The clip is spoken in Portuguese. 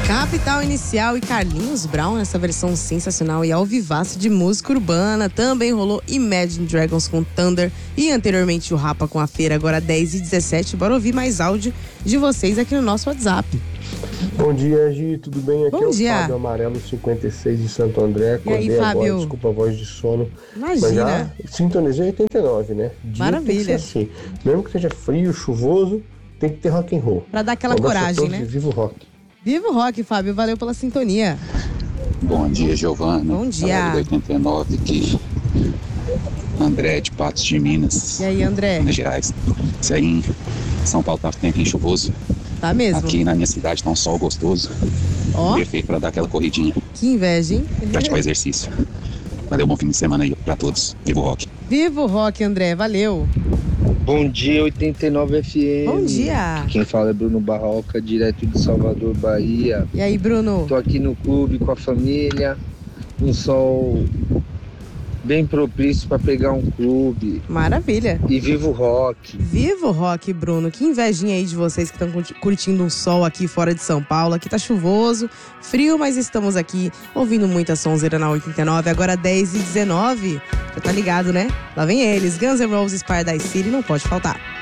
Capital Inicial e Carlinhos Brown nessa versão sensacional e ao vivaço de música urbana. Também rolou Imagine Dragons com Thunder e anteriormente o Rapa com a Feira, agora 10h17. Bora ouvir mais áudio de vocês aqui no nosso WhatsApp. Bom dia, Gi, tudo bem? Aqui Bom dia. É o Fábio Amarelo 56 de Santo André. Acordei aí, Fábio? agora, desculpa a voz de sono. Imagina. Mas já sintonizei 89, né? Dia Maravilha. tem que ser assim. Mesmo que seja frio, chuvoso, tem que ter rock and roll. Pra dar aquela Abraço a coragem, todos né? e viva o rock. Viva o rock, Fábio. Valeu pela sintonia. Bom dia, Giovana. Bom dia. Galera do 89 aqui. André de Patos de Minas. E aí, André? Minas Gerais. Isso aí em São Paulo tá tempinho chuvoso. Tá mesmo? Aqui na minha cidade tá um sol gostoso. Ó, Perfeito pra dar aquela corridinha. que inveja, hein? Praticar exercício. Valeu, bom fim de semana aí pra todos. Viva o rock. Viva o rock, André. Valeu. Bom dia, 89 FM. Bom dia. Quem fala é Bruno Barroca, direto de Salvador, Bahia. E aí, Bruno? Tô aqui no clube com a família. Um sol bem propício para pegar um clube. Maravilha. E viva o rock. Viva o rock, Bruno. Que invejinha aí de vocês que estão curtindo um sol aqui fora de São Paulo. Aqui tá chuvoso, frio, mas estamos aqui ouvindo muita sonzeira na 89. Agora 10h19. Já tá ligado, né? Lá vem eles. Guns N' Roses, Paradise City, não pode faltar.